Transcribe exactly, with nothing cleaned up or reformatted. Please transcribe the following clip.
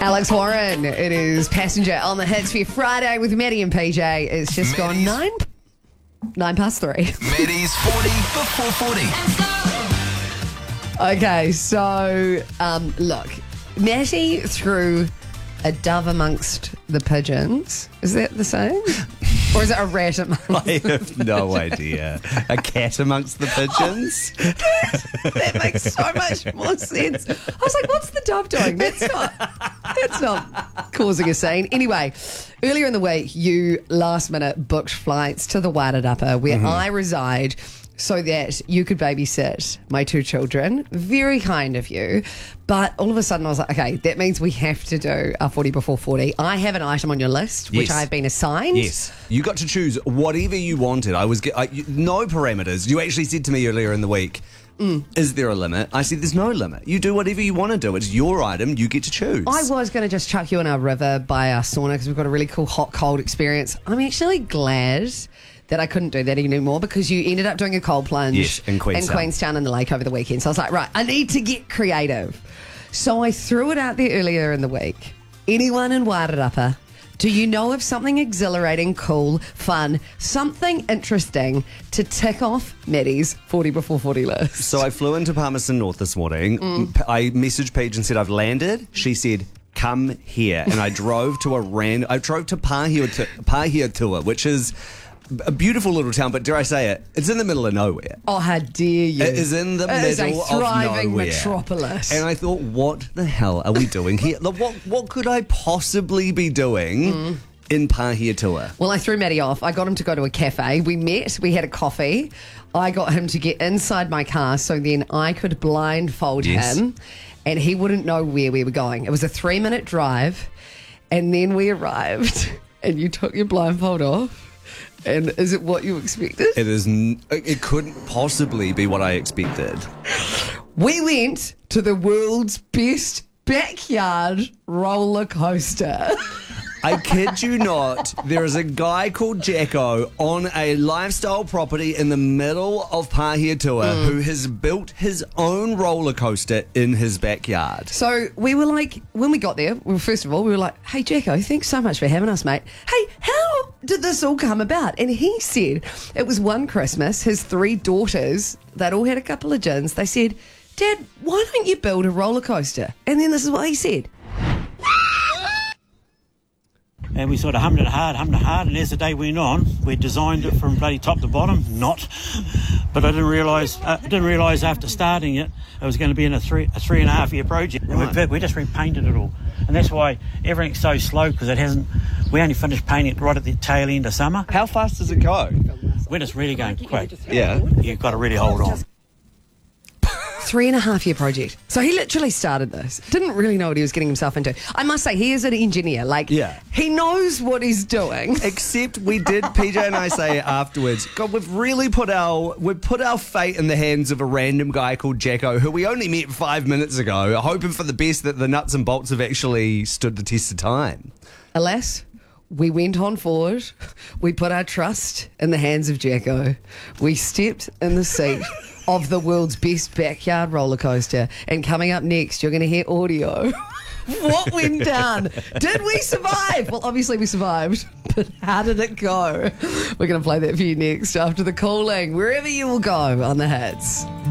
Alex Warren, it is Passenger on the Hits for your Friday with Maddie and P J. It's just gone nine, nine past three. Maddie's forty before forty. Okay, so um, look, Matty threw a dove amongst the pigeons. Is that the saying? Or is it a rat amongst I have no idea. A cat amongst the pigeons? That makes so much more sense. I was like, what's the dove doing? That's not, that's not causing a scene. Anyway, earlier in the week, you last minute booked flights to the Wairarapa, where mm-hmm. I reside, so that you could babysit my two children. Very kind of you. But all of a sudden I was like, okay, that means we have to do our forty before forty. I have an item on your list, which Yes. I've been assigned. Yes. You got to choose whatever you wanted. I was get, I, you, no parameters. You actually said to me earlier in the week, mm. is there a limit? I said, there's no limit. You do whatever you want to do. It's your item. You get to choose. I was going to just chuck you in our river by our sauna because we've got a really cool hot-cold experience. I'm actually glad that I couldn't do that anymore because you ended up doing a cold plunge Yes, in Queenstown. in Queenstown in the lake over the weekend. So I was like, right, I need to get creative. So I threw it out there earlier in the week. Anyone in Wairarapa, do you know of something exhilarating, cool, fun, something interesting to tick off Maddie's forty before forty list? So I flew into Palmerston North this morning. Mm. I messaged Paige and said, I've landed. She said, come here. And I drove to a random, I drove to Pahiatua, which is a beautiful little town, but dare I say it, it's in the middle of nowhere. Oh, how dare you. It is in the it middle is a thriving of nowhere. metropolis. And I thought, what the hell are we doing here? Like, what what could I possibly be doing mm. in Pahiatua? Well, I threw Matty off. I got him to go to a cafe. We met. We had a coffee. I got him to get inside my car so then I could blindfold Yes. him and he wouldn't know where we were going. It was a three-minute drive and then we arrived and you took your blindfold off. And is it what you expected? It is. N- it couldn't possibly be what I expected. We went to the world's best backyard roller coaster. I kid you not, there is a guy called Jacko on a lifestyle property in the middle of Pahiatua mm. who has built his own roller coaster in his backyard. So we were like, when we got there, well, first of all, we were like, hey, Jacko, thanks so much for having us, mate. Hey, how did this all come about? And he said it was one Christmas, his three daughters, they'd all had a couple of gins. They said, Dad, why don't you build a roller coaster? And then this is what he said. And we sort of hummed it hard, hummed it hard, and as the day went on, we designed it from bloody top to bottom. Not, but I didn't realise. I uh, didn't realise after starting it, it was going to be in a three, a three and a half year project. And we, we just repainted it all, and that's why everything's so slow because it hasn't. We only finished painting it right at the tail end of summer. How fast does it go? When it's really going quick, yeah, you've got to really hold on. Three and a half year project. So he literally started this. Didn't really know what he was getting himself into. I must say, he is an engineer. Like, yeah. he knows what he's doing. Except we did, P J and I say afterwards, God, we've really put our we've put our fate in the hands of a random guy called Jacko, who we only met five minutes ago, hoping for the best that the nuts and bolts have actually stood the test of time. Alas, we went on forward. We put our trust in the hands of Jacko. We stepped in the seat of the world's best backyard roller coaster. And coming up next, you're going to hear audio. What went down? Did we survive? Well, obviously we survived, but how did it go? We're going to play that for you next after the calling, wherever you will go on the Hits.